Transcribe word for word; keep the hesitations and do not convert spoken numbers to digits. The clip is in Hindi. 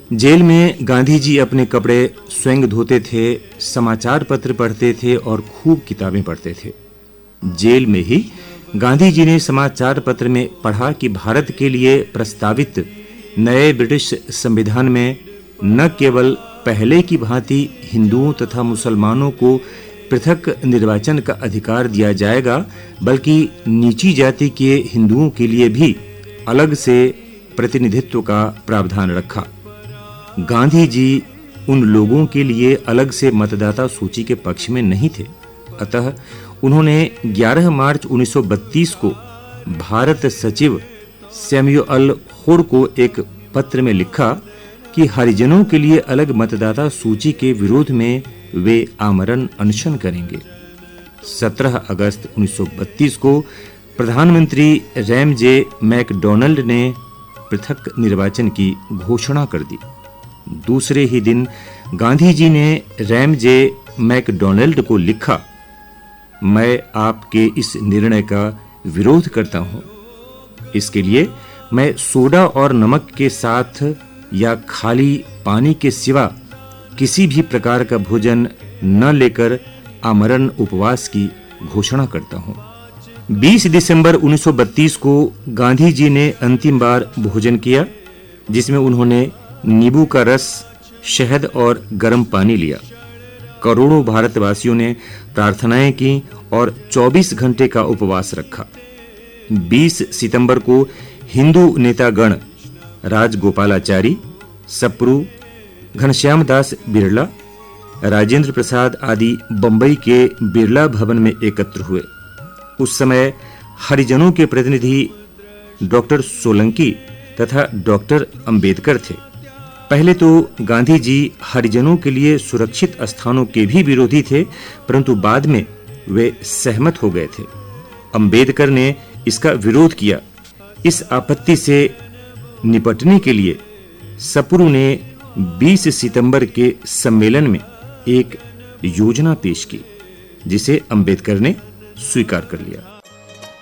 जेल में गांधी जी अपने कपड़े स्वयं धोते थे, समाचार पत्र पढ़ते थे और खूब किताबें पढ़ते थे। जेल में ही गांधी जी ने समाचार पत्र में पढ़ा कि भारत के लिए प्रस्तावित नए ब्रिटिश संविधान में न केवल पहले की भांति हिंदुओं तथा मुसलमानों को पृथक निर्वाचन का अधिकार दिया जाएगा, बल्कि नीची जाति के हिंदुओं के लिए भी अलग से प्रतिनिधित्व का प्रावधान रखा। गांधी जी उन लोगों के लिए अलग से मतदाता सूची के पक्ष में नहीं थे। अतः उन्होंने ग्यारह मार्च उन्नीस सौ बत्तीस को भारत सचिव सैमुअल होड को एक पत्र में लिखा कि हरिजनों के लिए अलग मतदाता सूची के विरोध में वे आमरण अनशन करेंगे। सत्रह अगस्त उन्नीस सौ बत्तीस को प्रधानमंत्री रैमजे मैकडॉनल्ड ने पृथक निर्वाचन की घोषणा कर दी। दूसरे ही दिन गांधी जी ने रैमजे मैकडॉनल्ड को लिखा, मैं आपके इस निर्णय का विरोध करता हूं। इसके लिए मैं सोडा और नमक के साथ या खाली पानी के सिवा किसी भी प्रकार का भोजन न लेकर आमरण उपवास की घोषणा करता हूं। बीस दिसंबर उन्नीस सौ बत्तीस को गांधी जी ने अंतिम बार भोजन किया, जिसमें उन्होंने नींबू का रस, शहद और गर्म पानी लिया। करोड़ों भारतवासियों ने प्रार्थनाएं की और चौबीस घंटे का उपवास रखा। बीस सितंबर को हिंदू नेतागण राजगोपालाचारी, सप्रू, घनश्याम दास बिरला, राजेंद्र प्रसाद आदि बंबई के बिरला भवन में एकत्र हुए। उस समय हरिजनों के प्रतिनिधि डॉक्टर सोलंकी तथा डॉक्टर अंबेडकर थे। पहले तो गांधी जी हरिजनों के लिए सुरक्षित स्थानों के भी विरोधी थे, परंतु बाद में वे सहमत हो गए थे। अंबेडकर ने इसका विरोध किया। इस आपत्ति से निपटने के लिए सप्रू ने बीस सितंबर के सम्मेलन में एक योजना पेश की, जिसे अंबेडकर ने स्वीकार कर लिया।